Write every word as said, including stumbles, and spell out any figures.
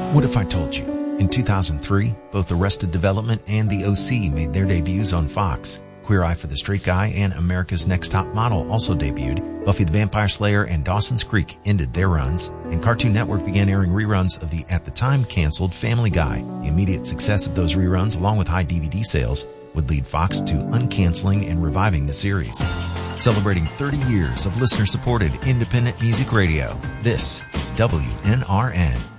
What if I told you? In two thousand three, both Arrested Development and The O C made their debuts on Fox. Queer Eye for the Straight Guy and America's Next Top Model also debuted. Buffy the Vampire Slayer and Dawson's Creek ended their runs. And Cartoon Network began airing reruns of the, at the time, canceled Family Guy. The immediate success of those reruns, along with high D V D sales, would lead Fox to uncanceling and reviving the series. Celebrating thirty years of listener-supported independent music radio, this is W N R N.